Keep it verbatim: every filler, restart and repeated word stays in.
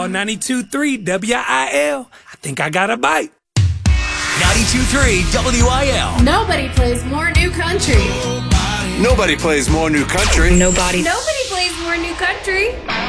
on ninety-two point three W I L. I think I got a bite. ninety-two point three W I L. Nobody plays more new country. Nobody plays more new country. Nobody. Nobody plays more new country.